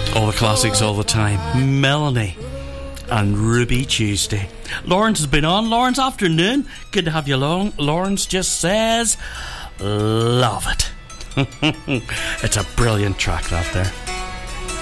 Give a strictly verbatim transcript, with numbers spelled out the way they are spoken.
All the classics all the time. Melanie and Ruby Tuesday. Lawrence has been on. Lawrence, afternoon. Good to have you along. Lawrence just says, love it. It's a brilliant track, that there.